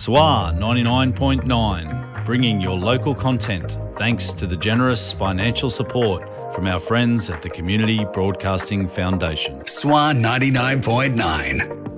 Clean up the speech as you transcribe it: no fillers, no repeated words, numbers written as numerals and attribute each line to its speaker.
Speaker 1: SWA 99.9, bringing your local content thanks to the generous financial support from our friends at the Community Broadcasting Foundation.
Speaker 2: SWA 99.9.